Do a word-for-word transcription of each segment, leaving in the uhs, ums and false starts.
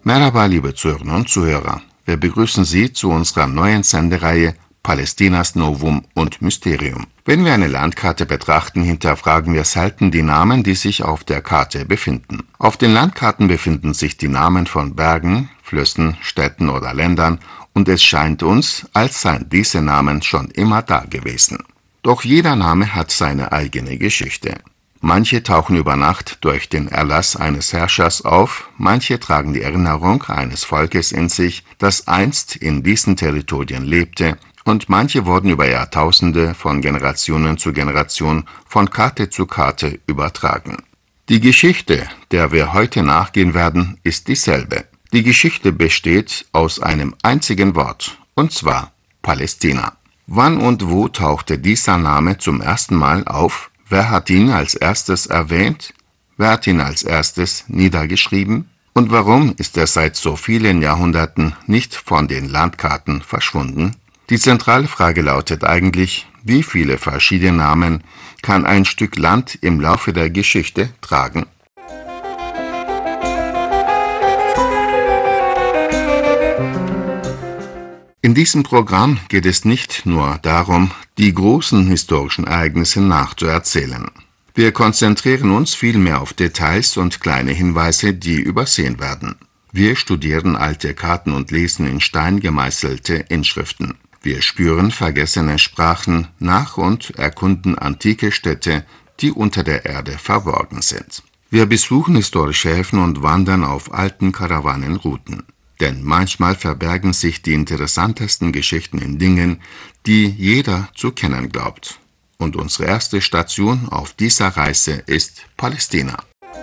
Merhaba, liebe Zuhörerinnen und Zuhörer. Wir begrüßen Sie zu unserer neuen Sendereihe Palästinas Novum und Mysterium. Wenn wir eine Landkarte betrachten, hinterfragen wir selten die Namen, die sich auf der Karte befinden. Auf den Landkarten befinden sich die Namen von Bergen, Flüssen, Städten oder Ländern, und es scheint uns, als seien diese Namen schon immer da gewesen. Doch jeder Name hat seine eigene Geschichte. Manche tauchen über Nacht durch den Erlass eines Herrschers auf, manche tragen die Erinnerung eines Volkes in sich, das einst in diesen Territorien lebte, und manche wurden über Jahrtausende von Generationen zu Generation, von Karte zu Karte übertragen. Die Geschichte, der wir heute nachgehen werden, ist dieselbe. Die Geschichte besteht aus einem einzigen Wort, und zwar Palästina. Wann und wo tauchte dieser Name zum ersten Mal auf? Wer hat ihn als erstes erwähnt? Wer hat ihn als erstes niedergeschrieben? Und warum ist er seit so vielen Jahrhunderten nicht von den Landkarten verschwunden? Die zentrale Frage lautet eigentlich, wie viele verschiedene Namen kann ein Stück Land im Laufe der Geschichte tragen? In diesem Programm geht es nicht nur darum, die großen historischen Ereignisse nachzuerzählen. Wir konzentrieren uns vielmehr auf Details und kleine Hinweise, die übersehen werden. Wir studieren alte Karten und lesen in Stein gemeißelte Inschriften. Wir spüren vergessene Sprachen nach und erkunden antike Städte, die unter der Erde verborgen sind. Wir besuchen historische Häfen und wandern auf alten Karawanenrouten. Denn manchmal verbergen sich die interessantesten Geschichten in Dingen, die jeder zu kennen glaubt. Und unsere erste Station auf dieser Reise ist Palästina.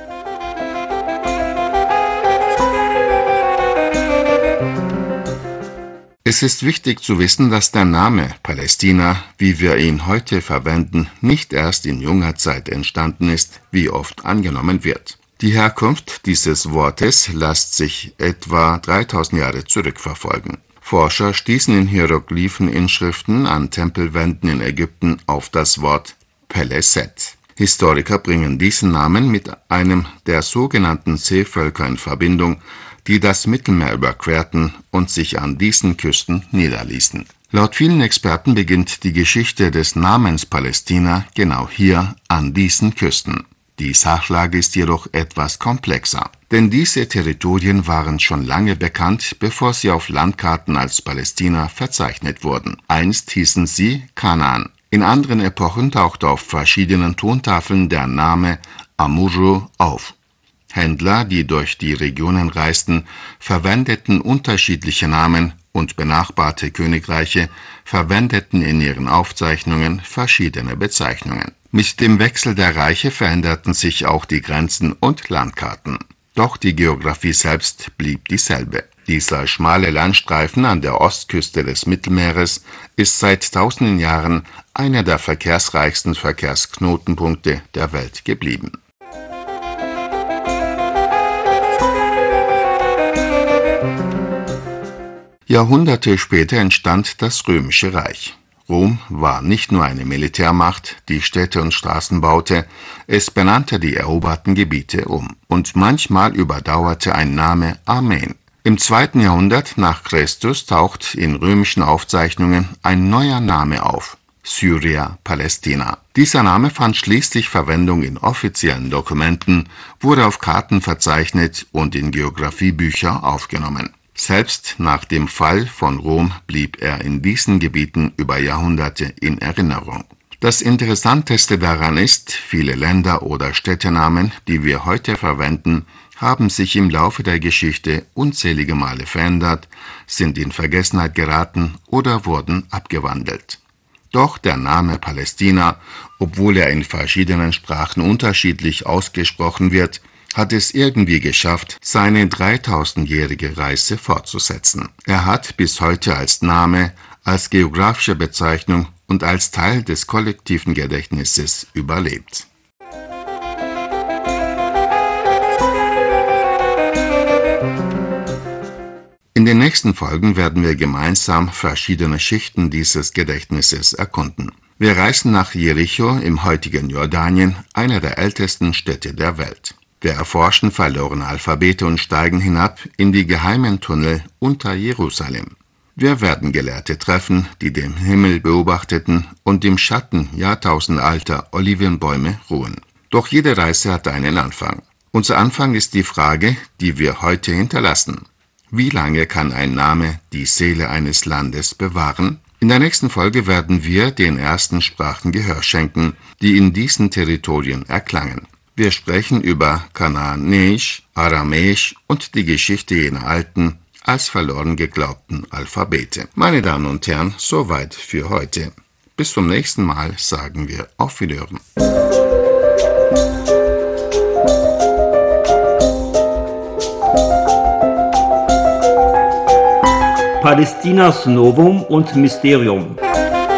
Es ist wichtig zu wissen, dass der Name Palästina, wie wir ihn heute verwenden, nicht erst in junger Zeit entstanden ist, wie oft angenommen wird. Die Herkunft dieses Wortes lässt sich etwa dreitausend Jahre zurückverfolgen. Forscher stießen in Hieroglypheninschriften an Tempelwänden in Ägypten auf das Wort Peleset. Historiker bringen diesen Namen mit einem der sogenannten Seevölker in Verbindung, die das Mittelmeer überquerten und sich an diesen Küsten niederließen. Laut vielen Experten beginnt die Geschichte des Namens Palästina genau hier an diesen Küsten. Die Sachlage ist jedoch etwas komplexer, denn diese Territorien waren schon lange bekannt, bevor sie auf Landkarten als Palästina verzeichnet wurden. Einst hießen sie Kanaan. In anderen Epochen tauchte auf verschiedenen Tontafeln der Name Amurru auf. Händler, die durch die Regionen reisten, verwendeten unterschiedliche Namen, und benachbarte Königreiche verwendeten in ihren Aufzeichnungen verschiedene Bezeichnungen. Mit dem Wechsel der Reiche veränderten sich auch die Grenzen und Landkarten. Doch die Geografie selbst blieb dieselbe. Dieser schmale Landstreifen an der Ostküste des Mittelmeeres ist seit tausenden Jahren einer der verkehrsreichsten Verkehrsknotenpunkte der Welt geblieben. Jahrhunderte später entstand das Römische Reich. Rom war nicht nur eine Militärmacht, die Städte und Straßen baute, es benannte die eroberten Gebiete um. Und manchmal überdauerte ein Name Armeen. Im zweiten Jahrhundert nach Christus taucht in römischen Aufzeichnungen ein neuer Name auf: Syria Palästina. Dieser Name fand schließlich Verwendung in offiziellen Dokumenten, wurde auf Karten verzeichnet und in Geographiebücher aufgenommen. Selbst nach dem Fall von Rom blieb er in diesen Gebieten über Jahrhunderte in Erinnerung. Das Interessanteste daran ist, viele Länder oder Städtenamen, die wir heute verwenden, haben sich im Laufe der Geschichte unzählige Male verändert, sind in Vergessenheit geraten oder wurden abgewandelt. Doch der Name Palästina, obwohl er in verschiedenen Sprachen unterschiedlich ausgesprochen wird, hat es irgendwie geschafft, seine dreitausendjährige Reise fortzusetzen. Er hat bis heute als Name, als geografische Bezeichnung und als Teil des kollektiven Gedächtnisses überlebt. In den nächsten Folgen werden wir gemeinsam verschiedene Schichten dieses Gedächtnisses erkunden. Wir reisen nach Jericho im heutigen Jordanien, einer der ältesten Städte der Welt. Wir erforschen verlorene Alphabete und steigen hinab in die geheimen Tunnel unter Jerusalem. Wir werden Gelehrte treffen, die den Himmel beobachteten und im Schatten jahrtausendalter Olivenbäume ruhen. Doch jede Reise hat einen Anfang. Unser Anfang ist die Frage, die wir heute hinterlassen. Wie lange kann ein Name die Seele eines Landes bewahren? In der nächsten Folge werden wir den ersten Sprachen Gehör schenken, die in diesen Territorien erklangen. Wir sprechen über Kanaanäisch, Aramäisch und die Geschichte jener alten, als verloren geglaubten Alphabete. Meine Damen und Herren, soweit für heute. Bis zum nächsten Mal sagen wir auf Wiederhören. Palästinas Novum und Mysterium.